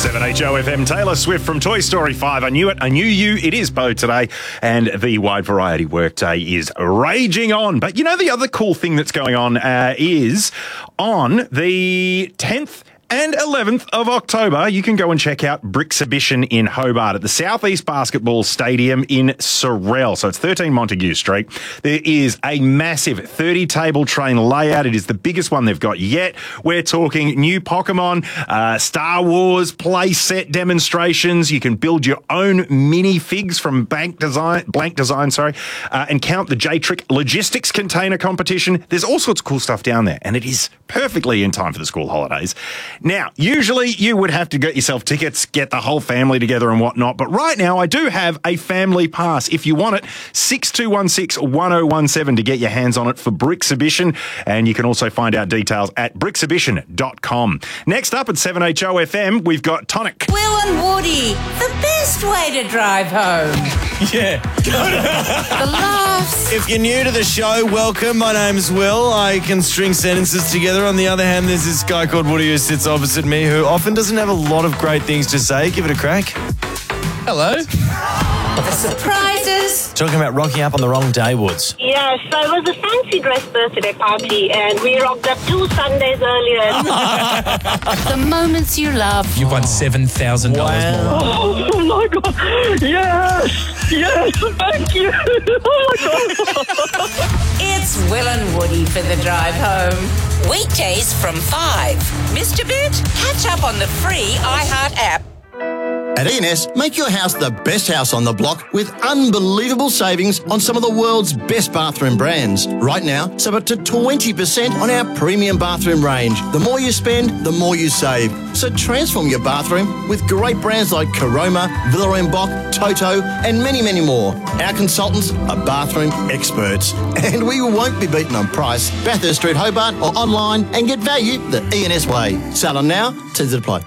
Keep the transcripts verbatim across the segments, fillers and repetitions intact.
seven H O F M, Taylor Swift from Toy Story five. I knew it, I knew you. It is Bo today, and the wide variety workday is raging on. But you know, the other cool thing that's going on uh, is on the tenth and eleventh of October, you can go and check out Brixhibition in Hobart at the Southeast Basketball Stadium in Sorell. So it's thirteen Montague Street. There is a massive thirty-table train layout. It is the biggest one they've got yet. We're talking new Pokemon, uh, Star Wars play set demonstrations. You can build your own mini-figs from Bank Design, Blank Design, sorry, uh, and count the J-Trick Logistics Container Competition. There's all sorts of cool stuff down there, and it is perfectly in time for the school holidays. Now, usually you would have to get yourself tickets, get the whole family together and whatnot, but right now I do have a family pass. If you want it, six two one six, one oh one seven to get your hands on it for Brixhibition, and you can also find out details at brixhibition dot com. Next up at seven H O F M, we've got Tonic. Will and Woody, the best way to drive home. Yeah. The laughs. If you're new to the show, welcome. My name's Will. I can string sentences together. On the other hand, there's this guy called Woody who sits opposite me who often doesn't have a lot of great things to say. Give it a crack. Hello. The surprises. Talking about rocking up on the wrong day, Woods. Yes, so it was a fancy dress birthday party and we rocked up two Sundays earlier. The moments you love. You've won seven thousand dollars Wow. more. Oh my God. Yes. Yes. Thank you. Oh my God. It's Will and Woody for the drive home. Weekdays from five. Missed a bit? Catch up on the free iHeart app. At E N S, make your house the best house on the block with unbelievable savings on some of the world's best bathroom brands. Right now, save up to twenty percent on our premium bathroom range. The more you spend, the more you save. So transform your bathroom with great brands like Caroma, Villa en Bock, Toto, and many, many more. Our consultants are bathroom experts, and we won't be beaten on price. Bathurst Street, Hobart, or online and get value the E N S way. Sale on now, terms apply.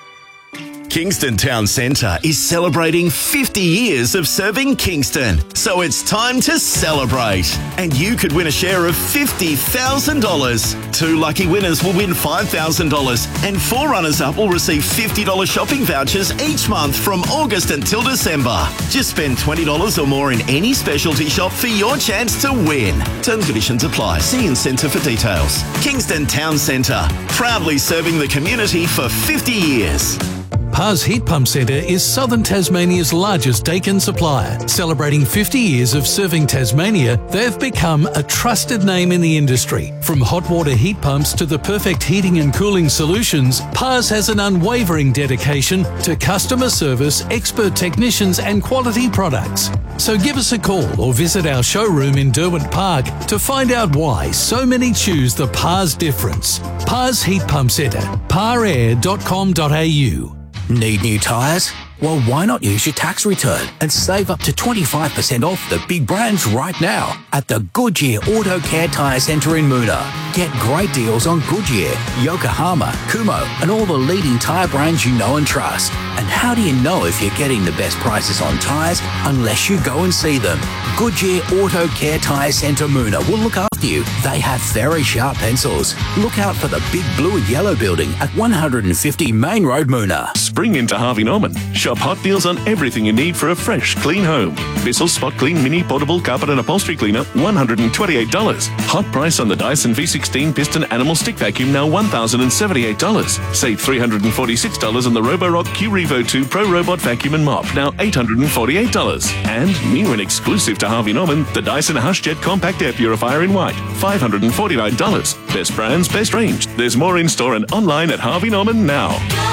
Kingston Town Centre is celebrating fifty years of serving Kingston. So it's time to celebrate. And you could win a share of fifty thousand dollars. Two lucky winners will win five thousand dollars and four runners-up will receive fifty dollars shopping vouchers each month from August until December. Just spend twenty dollars or more in any specialty shop for your chance to win. Terms and conditions apply. See in Centre for details. Kingston Town Centre, proudly serving the community for fifty years. Pars Heat Pump Centre is Southern Tasmania's largest Dakin supplier. Celebrating fifty years of serving Tasmania, they've become a trusted name in the industry. From hot water heat pumps to the perfect heating and cooling solutions, Pars has an unwavering dedication to customer service, expert technicians and quality products. So give us a call or visit our showroom in Derwent Park to find out why so many choose the Pars difference. Pars Heat Pump Centre, par air dot com dot a u. Need new tyres? Well, why not use your tax return and save up to twenty-five percent off the big brands right now at the Goodyear Auto Care Tyre Centre in Moona. Get great deals on Goodyear, Yokohama, Kumho and all the leading tyre brands you know and trust. And how do you know if you're getting the best prices on tyres unless you go and see them? Goodyear Auto Care Tyre Centre Moona will look after you. They have very sharp pencils. Look out for the big blue and yellow building at one fifty Main Road, Moona. Spring into Harvey Norman. Shop hot deals on everything you need for a fresh, clean home. Bissell Spot Clean Mini Portable Carpet and Upholstery Cleaner, one hundred twenty-eight dollars. Hot price on the Dyson V sixteen Piston Animal Stick Vacuum, now one thousand seventy-eight dollars. Save three hundred forty-six dollars on the Roborock Q Revo two Pro Robot Vacuum and Mop, now eight hundred forty-eight dollars. And new and exclusive to Harvey Norman, the Dyson HushJet Compact Air Purifier in white, five hundred forty-nine dollars. Best brands, best range. There's more in store and online at Harvey Norman now.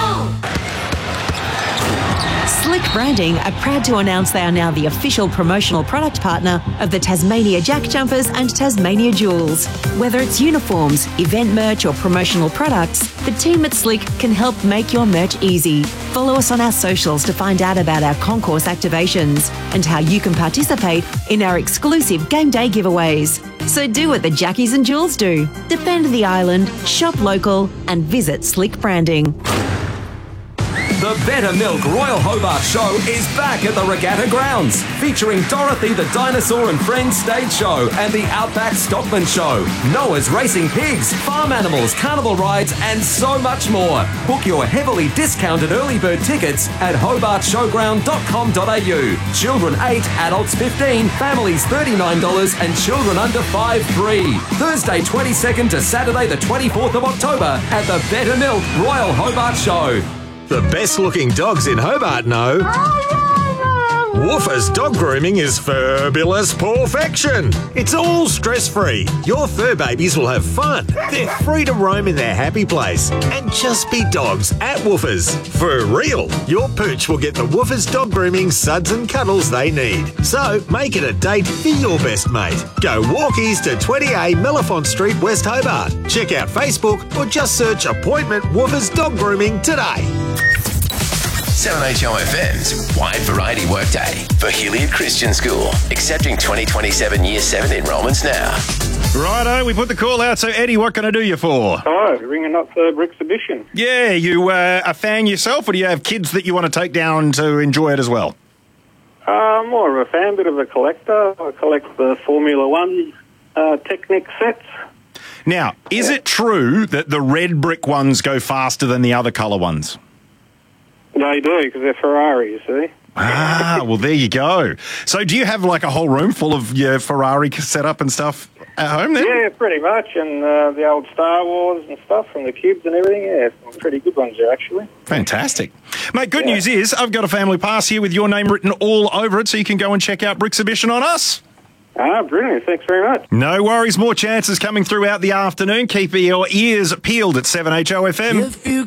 Slick Branding are proud to announce they are now the official promotional product partner of the Tasmania Jack Jumpers and Tasmania Jewels. Whether it's uniforms, event merch or promotional products, the team at Slick can help make your merch easy. Follow us on our socials to find out about our concourse activations and how you can participate in our exclusive game day giveaways. So do what the Jackies and Jewels do. Defend the island, shop local and visit Slick Branding. The Better Milk Royal Hobart Show is back at the Regatta Grounds, featuring Dorothy the Dinosaur and Friends stage show and the Outback Stockman Show, Noah's Racing Pigs, farm animals, carnival rides, and so much more. Book your heavily discounted early bird tickets at hobart showground dot com dot a u. Children eight, adults fifteen, families thirty-nine dollars, and children under five free. Thursday twenty-second to Saturday the twenty-fourth of October at the Better Milk Royal Hobart Show. The best looking dogs in Hobart know. Woofers Dog Grooming is fabulous perfection. It's all stress-free. Your fur babies will have fun. They're free to roam in their happy place and just be dogs at Woofers. For real, your pooch will get the Woofers Dog Grooming suds and cuddles they need. So make it a date for your best mate. Go walkies to twenty A Mellifont Street, West Hobart. Check out Facebook or just search Appointment Woofers Dog Grooming today. seven H O F M's Wide Variety Workday for Hilliard Christian School. Accepting twenty twenty-seven Year seven enrolments now. Righto, we put the call out. So, Eddie, what can I do you for? Hello, ringing up for Brixhibition. Yeah, you uh, a fan yourself, or do you have kids that you want to take down to enjoy it as well? Uh, more of a fan, bit of a collector. I collect the Formula One uh, Technic sets. Now, is it true that the red brick ones go faster than the other colour ones? They do, because they're Ferrari, you see. Ah, well, there you go. So do you have like a whole room full of your Ferrari setup and stuff at home then? Yeah, pretty much, and uh, the old Star Wars and stuff from the cubes and everything. Yeah, some pretty good ones there, actually. Fantastic. Mate, good yeah. news is I've got a family pass here with your name written all over it, so you can go and check out Brixhibition on us. Ah, brilliant. Thanks very much. No worries. More chances coming throughout the afternoon. Keep your ears peeled at seven H O F M. If you